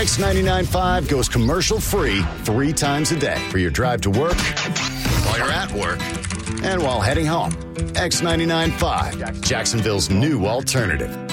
X99.5 goes commercial free 3 times a day for your drive to work, while you're at work, and while heading home. X99.5, Jacksonville's new alternative.